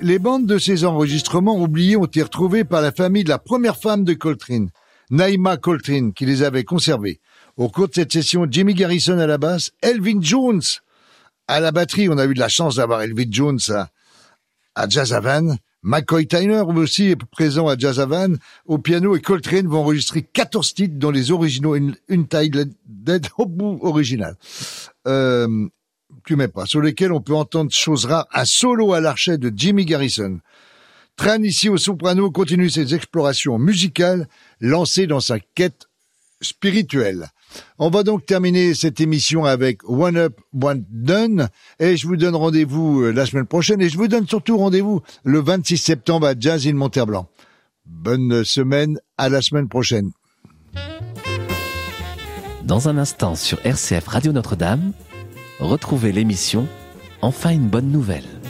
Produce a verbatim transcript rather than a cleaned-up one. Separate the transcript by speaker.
Speaker 1: les bandes de ces enregistrements oubliés ont été retrouvées par la famille de la première femme de Coltrane, Naima Coltrane, qui les avait conservées. Au cours de cette session, Jimmy Garrison à la basse, Elvin Jones à la batterie. On a eu de la chance d'avoir Elvin Jones à, à Jazz Havane. McCoy Tyner aussi est présent à Jazz Havane au piano, et Coltrane va enregistrer quatorze titres dont les originaux, une, une taille d'aide au bout original. Euh, tu mets pas, sur lesquels on peut entendre chose rare, un solo à l'archet de Jimmy Garrison. Tran, ici au soprano, continue ses explorations musicales lancées dans sa quête spirituelle. On va donc terminer cette émission avec One Up, One Done, et je vous donne rendez-vous la semaine prochaine, et je vous donne surtout rendez-vous le vingt-six septembre à Jazz in Monterblanc. Bonne semaine, à la semaine prochaine.
Speaker 2: Dans un instant sur R C F Radio Notre-Dame, retrouvez l'émission Enfin une bonne nouvelle.